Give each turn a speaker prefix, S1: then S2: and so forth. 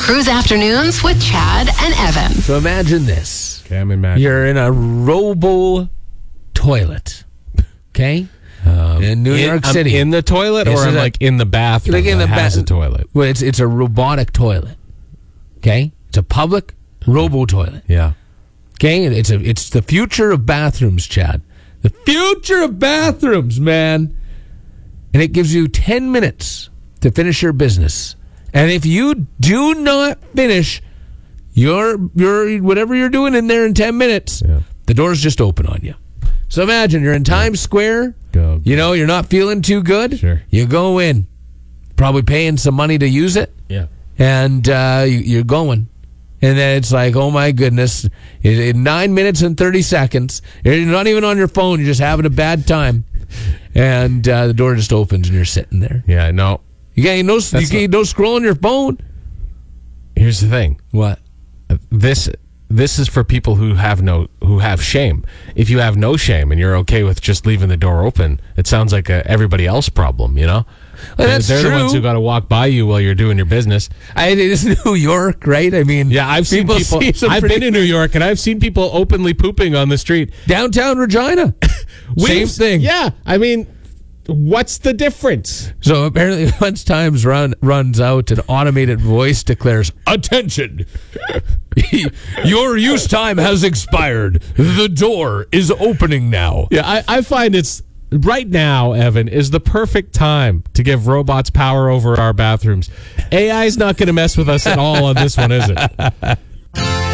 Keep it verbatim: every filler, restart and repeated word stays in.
S1: Cruise Afternoons with Chad and Evan.
S2: So imagine this.
S3: Okay, I'm imagining.
S2: You're in a robo toilet. Okay?
S3: Um,
S2: in New
S3: in,
S2: York
S3: um,
S2: City.
S3: in the toilet,
S2: This
S3: or
S2: is a-
S3: like in the bathroom
S2: Like in
S3: that
S2: the
S3: has
S2: ba-
S3: a toilet?
S2: Well, it's it's a robotic toilet. Okay? It's a public robo toilet.
S3: Yeah.
S2: Okay? And It's a it's the future of bathrooms, Chad. The future of bathrooms, man. And it gives you ten minutes to finish your business. And if you do not finish your your whatever you're doing in there in ten minutes,
S3: Yeah.
S2: the doors just open on you. So imagine you're in Times Square.
S3: Go.
S2: You know, you're not feeling too good.
S3: Sure.
S2: You go in, probably paying some money to use it,
S3: Yeah.
S2: and uh, you, you're going. And then it's like, oh my goodness, in, in nine minutes and thirty seconds, you're not even on your phone, you're just having a bad time. And uh, the door just opens and you're sitting there.
S3: Yeah, no.
S2: You got no, you
S3: That's
S2: can't no scroll on your phone.
S3: Here's the thing.
S2: What?
S3: This this is for people who have no who have shame. If you have no shame and you're okay with just leaving the door open, it sounds like a everybody else problem, you know?
S2: Well, that's
S3: They're
S2: true.
S3: the ones who got to walk by you while you're doing your business.
S2: I, it is New York, right? I mean,
S3: Yeah, I've seen people.
S2: see some
S3: I've
S2: pretty-
S3: been in New York and I've seen people openly pooping on the street.
S2: downtown Regina. Same
S3: We've-
S2: thing.
S3: Yeah, I mean, what's the difference?
S2: So apparently, once times run runs out, an automated voice declares, "Attention! Your use time has expired. The door is opening now."
S3: Yeah, I, I find it's right now, Evan, is the perfect time to give robots power over our bathrooms. A I is not going to mess with us at all on this one, is it?